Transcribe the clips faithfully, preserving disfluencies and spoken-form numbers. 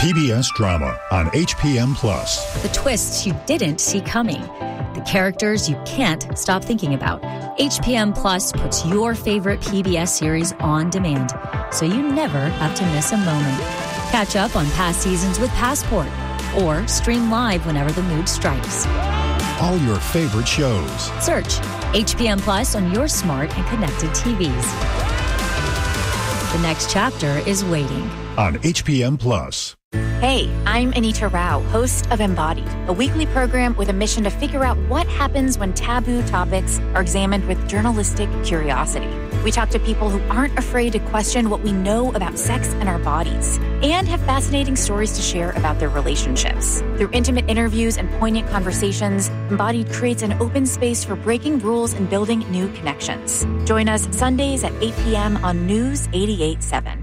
P B S drama on H P M Plus. The twists you didn't see coming. The characters you can't stop thinking about. H P M Plus puts your favorite P B S series on demand, so you never have to miss a moment. Catch up on past seasons with Passport, or stream live whenever the mood strikes. All your favorite shows. Search H P M Plus on your smart and connected T Vs. The next chapter is waiting on H P M Plus. Hey, I'm Anita Rao, host of Embodied, a weekly program with a mission to figure out what happens when taboo topics are examined with journalistic curiosity. We talk to people who aren't afraid to question what we know about sex and our bodies, and have fascinating stories to share about their relationships. Through intimate interviews and poignant conversations, Embodied creates an open space for breaking rules and building new connections. Join us Sundays at eight p.m. on News eighty-eight point seven.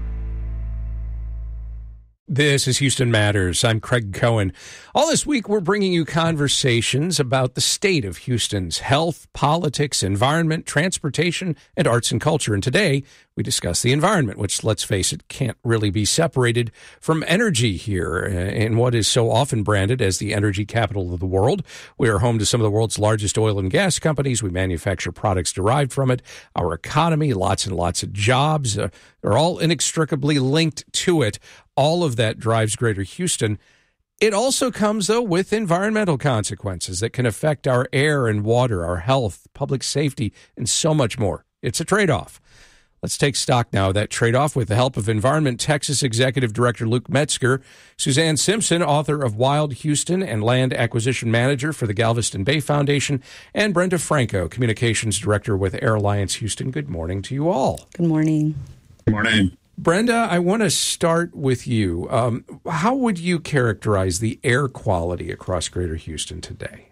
This is Houston Matters. I'm Craig Cohen. All this week, we're bringing you conversations about the state of Houston's health, politics, environment, transportation, and arts and culture. And today, we discuss the environment, which, let's face it, can't really be separated from energy here in what is so often branded as the energy capital of the world. We are home to some of the world's largest oil and gas companies. We manufacture products derived from it. Our economy, lots and lots of jobs, uh, are all inextricably linked to it. All of that drives Greater Houston. It also comes, though, with environmental consequences that can affect our air and water, our health, public safety, and so much more. It's a trade-off. Let's take stock now of that trade-off with the help of Environment Texas Executive Director Luke Metzger, Suzanne Simpson, author of Wild Houston and Land Acquisition Manager for the Galveston Bay Foundation, and Brenda Franco, Communications Director with Air Alliance Houston. Good morning to you all. Good morning. Good morning. Brenda, I want to start with you. Um, how would you characterize the air quality across Greater Houston today?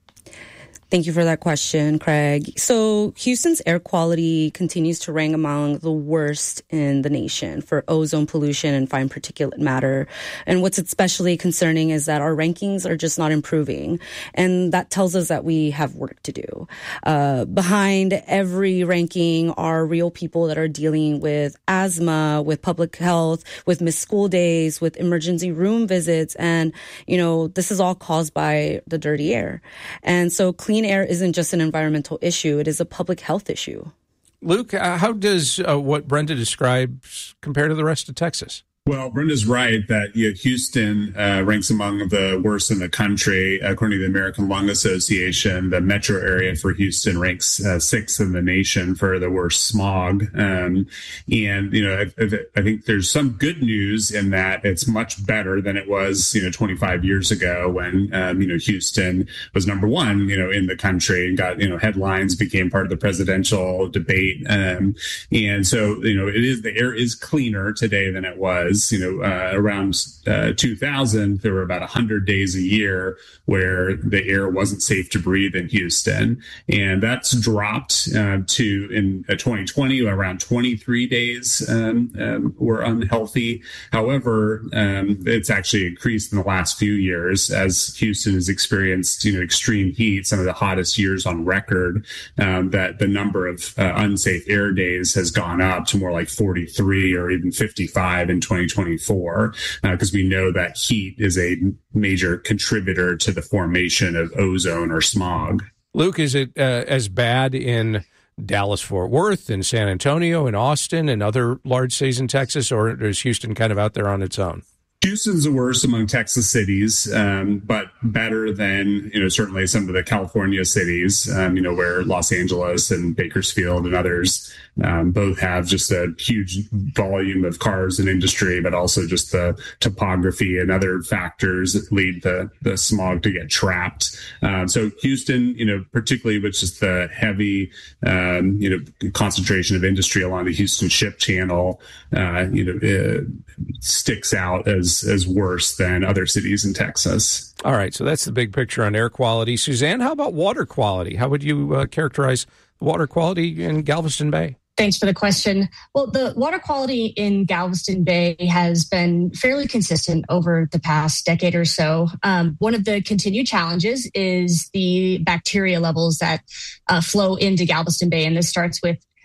Thank you for that question, Craig. So Houston's air quality continues to rank among the worst in the nation for ozone pollution and fine particulate matter. And what's especially concerning is that our rankings are just not improving. And that tells us that we have work to do. Uh, behind every ranking are real people that are dealing with asthma, with public health, with missed school days, with emergency room visits. And, you know, this is all caused by the dirty air. And so clean air isn't just an environmental issue, it is a public health issue. Luke, uh, how does uh, what Brenda describes compare to the rest of Texas? Well, Brenda's right that you know, Houston uh, ranks among the worst in the country. According to the American Lung Association, the metro area for Houston ranks uh, sixth in the nation for the worst smog. Um, and, you know, I, I think there's some good news in that it's much better than it was, you know, twenty-five years ago when, um, you know, Houston was number one, you know, in the country and got, you know, headlines, became part of the presidential debate. Um, and so, you know, it is, the air is cleaner today than it was. You know, uh, around uh, two thousand, there were about one hundred days a year where the air wasn't safe to breathe in Houston. And that's dropped uh, to, in uh, twenty twenty, around twenty-three days um, um, were unhealthy. However, um, it's actually increased in the last few years as Houston has experienced, you know, extreme heat, some of the hottest years on record, um, that the number of uh, unsafe air days has gone up to more like forty-three or even fifty-five in twenty twenty-four, because uh, we know that heat is a major contributor to the formation of ozone or smog. Luke, is it uh, as bad in Dallas-Fort Worth, in San Antonio, in Austin, and other large cities in Texas, or is Houston kind of out there on its own? Houston's the worst among Texas cities, um, but better than, you know, certainly some of the California cities, um, you know, where Los Angeles and Bakersfield and others um, both have just a huge volume of cars and industry, but also just the topography and other factors that lead the, the smog to get trapped. Um, so Houston, you know, particularly with just the heavy, um, you know, concentration of industry along the Houston Ship Channel, uh, you know, uh, sticks out as as worse than other cities in Texas. All right, so that's the big picture on air quality. Suzanne, how about water quality? How would you uh, characterize water quality in Galveston Bay? Thanks for the question. Well, the water quality in Galveston Bay has been fairly consistent over the past decade or so. Um, one of the continued challenges is the bacteria levels that uh, flow into Galveston Bay, and this starts with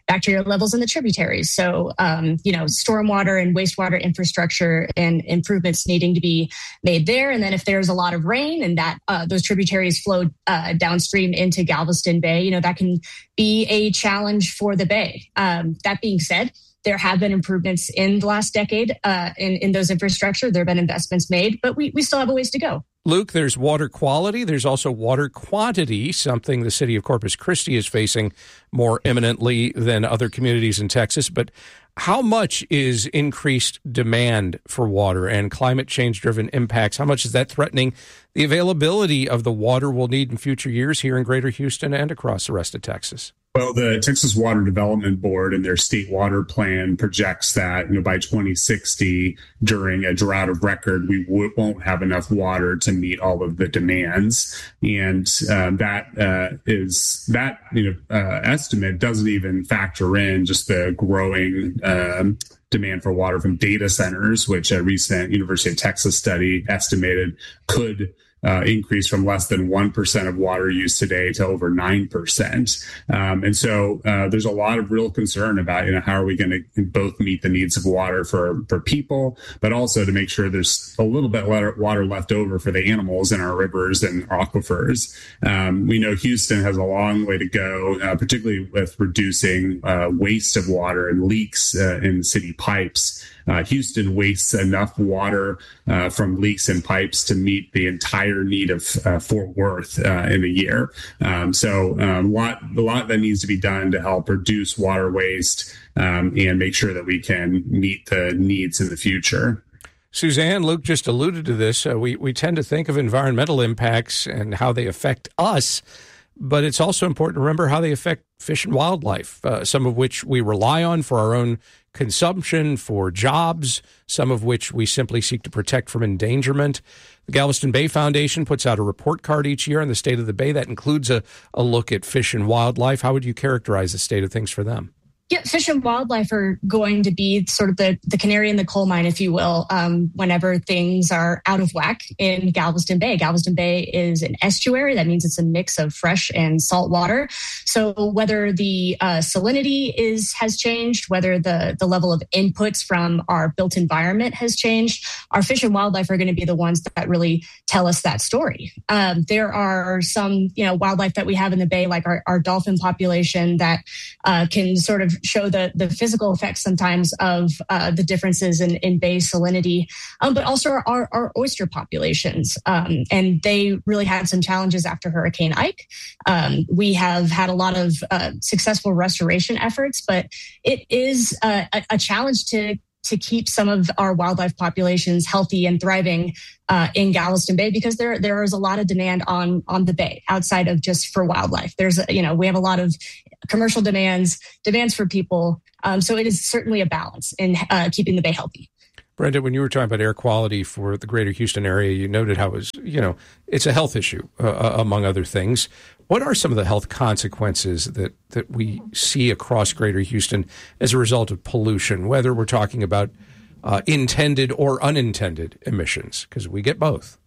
bacteria levels in the tributaries. So, um, you know, stormwater and wastewater infrastructure and improvements needing to be made there. And then if there's a lot of rain and that uh, those tributaries flow uh, downstream into Galveston Bay, you know, that can be a challenge for the Bay. Um, that being said, there have been improvements in the last decade uh, in, in those infrastructure. There have been investments made, but we, we still have a ways to go. Luke, there's water quality. There's also water quantity, something the city of Corpus Christi is facing more imminently than other communities in Texas. But how much is increased demand for water and climate change-driven impacts? How much is that threatening the availability of the water we'll need in future years here in Greater Houston and across the rest of Texas? Well, the Texas Water Development Board and their state water plan projects that, you know, by twenty sixty, during a drought of record, we w- won't have enough water to meet all of the demands. And uh, that uh, is that, you know, uh, estimate doesn't even factor in just the growing um, demand for water from data centers, which a recent University of Texas study estimated could Uh, increase from less than one percent of water use today to over nine percent. Um, and so uh, there's a lot of real concern about, you know, how are we going to both meet the needs of water for, for people, but also to make sure there's a little bit of water left over for the animals in our rivers and aquifers. Um, we know Houston has a long way to go, uh, particularly with reducing uh, waste of water and leaks uh, in city pipes. Uh, Houston wastes enough water uh, from leaks and pipes to meet the entire need of uh, Fort Worth uh, in a year. Um, so um, a lot, a lot that needs to be done to help reduce water waste um, and make sure that we can meet the needs in the future. Suzanne, Luke just alluded to this. Uh, we, we tend to think of environmental impacts and how they affect us, but it's also important to remember how they affect fish and wildlife, uh, some of which we rely on for our own consumption, for jobs, some of which we simply seek to protect from endangerment. The Galveston Bay Foundation puts out a report card each year on the state of the Bay that includes a, a look at fish and wildlife. How would you characterize the state of things for them? Yeah, fish and wildlife are going to be sort of the, the canary in the coal mine, if you will, um, whenever things are out of whack in Galveston Bay. Galveston Bay is an estuary. That means it's a mix of fresh and salt water. So whether the uh, salinity is has changed, whether the, the level of inputs from our built environment has changed, our fish and wildlife are going to be the ones that really tell us that story. Um, there are some, you know, wildlife that we have in the Bay, like our, our dolphin population, that uh, can sort of show the, the physical effects sometimes of uh, the differences in, in bay salinity, um, but also our, our oyster populations. Um, and they really had some challenges after Hurricane Ike. Um, we have had a lot of uh, successful restoration efforts, but it is uh, a, a challenge to to keep some of our wildlife populations healthy and thriving uh, in Galveston Bay, because there there is a lot of demand on on the Bay outside of just for wildlife. There's, you know, we have a lot of commercial demands, demands for people. Um, so it is certainly a balance in uh, keeping the Bay healthy. Brenda, when you were talking about air quality for the greater Houston area, you noted how it was, you know, it's a health issue, uh, among other things. What are some of the health consequences that, that we see across greater Houston as a result of pollution, whether we're talking about uh, intended or unintended emissions? Because we get both.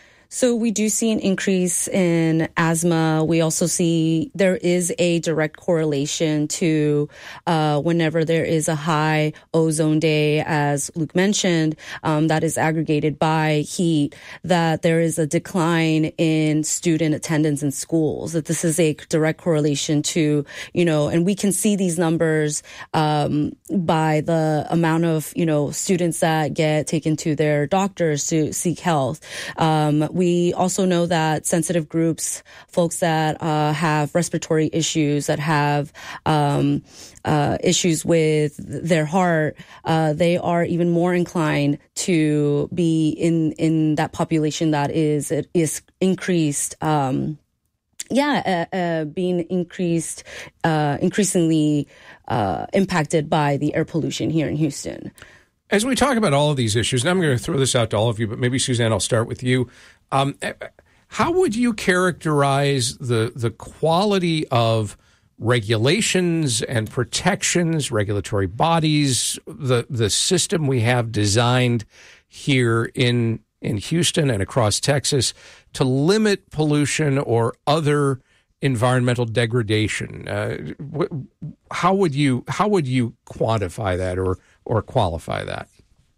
So we do see an increase in asthma. We also see there is a direct correlation to uh, whenever there is a high ozone day, as Luke mentioned, um, that is aggregated by heat, that there is a decline in student attendance in schools, that this is a direct correlation to, you know, and we can see these numbers um, by the amount of, you know, students that get taken to their doctors to seek health. Um, We also know that sensitive groups, folks that uh, have respiratory issues, that have um, uh, issues with their heart, uh, they are even more inclined to be in, in that population that is is increased. Um, yeah, uh, uh, being increased, uh, increasingly uh, impacted by the air pollution here in Houston. As we talk about all of these issues, and I'm going to throw this out to all of you, but maybe, Suzanne, I'll start with you. Um, how would you characterize the the quality of regulations and protections, regulatory bodies, the the system we have designed here in in Houston and across Texas to limit pollution or other environmental degradation. Uh, wh- how would you how would you quantify that or or qualify that?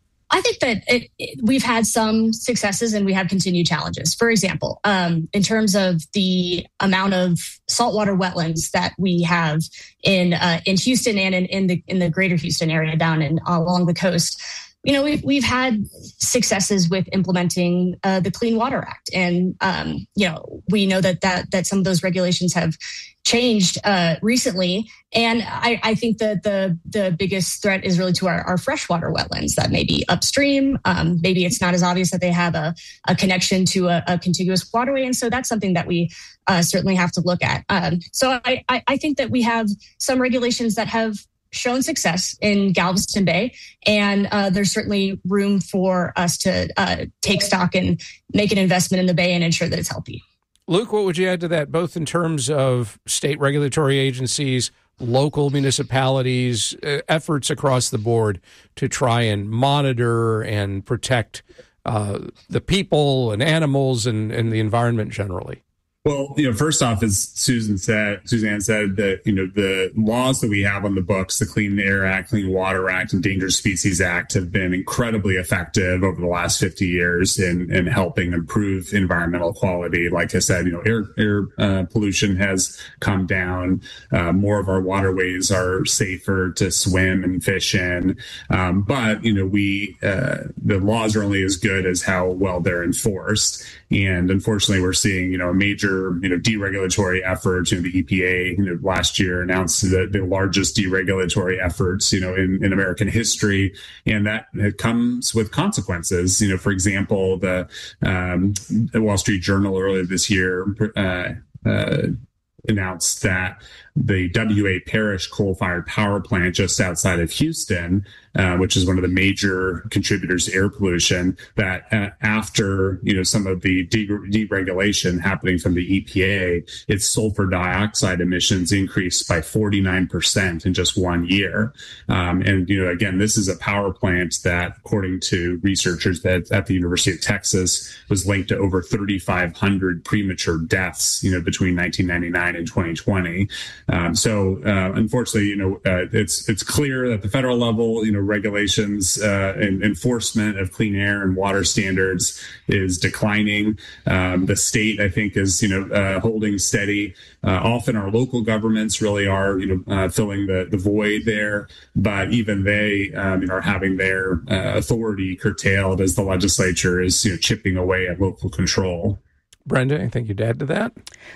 I think that it, it, we've had some successes and we have continued challenges. For example, um, in terms of the amount of saltwater wetlands that we have in uh, in Houston and in, in the in the greater Houston area down in uh, along the coast, you know, we've we've had successes with implementing uh, the Clean Water Act, and um, you know, we know that that that some of those regulations have changed uh, recently. And I, I think that the the biggest threat is really to our, our freshwater wetlands that may be upstream. Um, maybe it's not as obvious that they have a, a connection to a, a contiguous waterway. And so that's something that we uh, certainly have to look at. Um, so I, I, I think that we have some regulations that have shown success in Galveston Bay, and uh, there's certainly room for us to uh, take stock and make an investment in the Bay and ensure that it's healthy. Luke, what would you add to that, both in terms of state regulatory agencies, local municipalities, uh, efforts across the board to try and monitor and protect uh, the people and animals and, and the environment generally? Well, you know, first off, as Susan said, Suzanne said that, you know, the laws that we have on the books, the Clean Air Act, Clean Water Act, and Endangered Species Act have been incredibly effective over the last fifty years in, in helping improve environmental quality. Like I said, you know, air, air uh, pollution has come down. Uh, more of our waterways are safer to swim and fish in. Um, but, you know, we, uh, the laws are only as good as how well they're enforced. And unfortunately, we're seeing, you know, a major you know, deregulatory efforts. You know, the E P A, you know, last year announced the, the largest deregulatory efforts, you know, in, in American history. And that comes with consequences. You know, for example, the, um, the Wall Street Journal earlier this year, uh, uh, announced that the W A Parish coal-fired power plant just outside of Houston, uh, which is one of the major contributors to air pollution, that uh, after, you know, some of the de- deregulation happening from the E P A, its sulfur dioxide emissions increased by forty-nine percent in just one year. Um, and, you know, again, this is a power plant that, according to researchers that at the University of Texas, was linked to over thirty-five hundred premature deaths, you know, between nineteen ninety-nine and twenty twenty. Um, so, uh, unfortunately, you know, uh, it's it's clear that the federal level, you know, regulations uh, and enforcement of clean air and water standards is declining. Um, the state, I think, is, you know, uh, holding steady. Uh, often our local governments really are, you know, uh, filling the, the void there. But even they um, you know, are having their uh, authority curtailed as the legislature is, you know, chipping away at local control. Brenda, I think you'd add to that.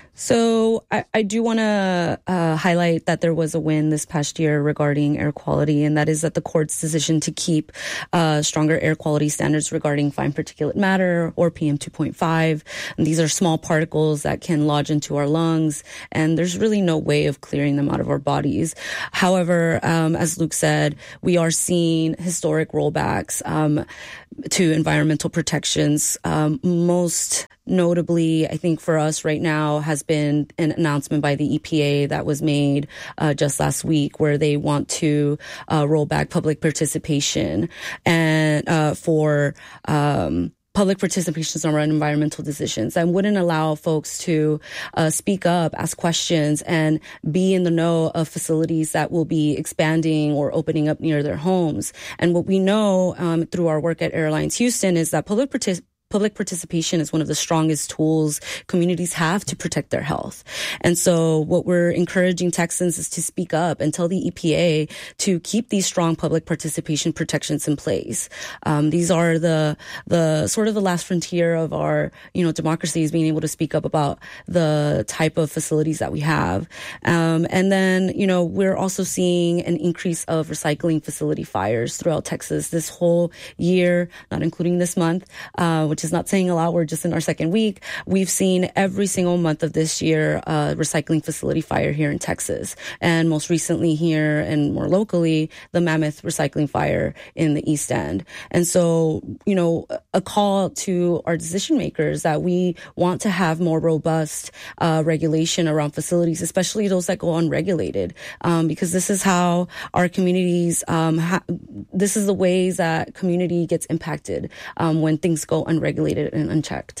So I, I do want to uh, highlight that there was a win this past year regarding air quality, and that is that the court's decision to keep uh, stronger air quality standards regarding fine particulate matter, or P M two point five. And these are small particles that can lodge into our lungs, and there's really no way of clearing them out of our bodies. However, um, as Luke said, we are seeing historic rollbacks um, to environmental protections. Um, most notably, I think for us right now has been an announcement by the E P A that was made uh, just last week, where they want to uh, roll back public participation and uh, for um, public participations around environmental decisions, and wouldn't allow folks to uh, speak up, ask questions, and be in the know of facilities that will be expanding or opening up near their homes. And what we know um, through our work at Airlines Houston is that public participation Public participation is one of the strongest tools communities have to protect their health. And so what we're encouraging Texans is to speak up and tell the E P A to keep these strong public participation protections in place. Um, these are the the sort of the last frontier of our, you know, democracy, is being able to speak up about the type of facilities that we have. Um, and then, you know, we're also seeing an increase of recycling facility fires throughout Texas this whole year, not including this month, uh, which is not saying a lot. We're just in our second week. We've seen every single month of this year a recycling facility fire here in Texas. And most recently here and more locally, the Mammoth recycling fire in the East End. And so, you know, a call to our decision makers that we want to have more robust uh, regulation around facilities, especially those that go unregulated, um, because this is how our communities, um, ha- this is the ways that community gets impacted um, when things go unregulated and unchecked.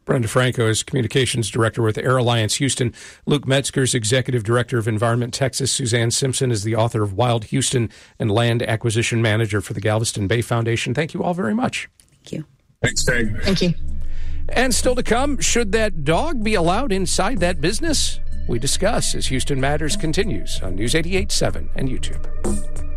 Brenda Franco is Communications Director with Air Alliance Houston. Luke Metzger is Executive Director of Environment Texas. Suzanne Simpson is the author of Wild Houston and Land Acquisition Manager for the Galveston Bay Foundation. Thank you all very much. Thank you. Thanks, Craig. Thank you. And still to come, should that dog be allowed inside that business? We discuss as Houston Matters continues on News eighty-eight point seven and YouTube.